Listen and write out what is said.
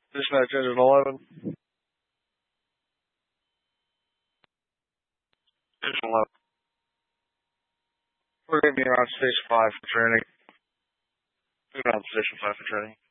Dispatch engine 11. Engine 11. We're going to be around station 5 for training. We're around station 5 for training.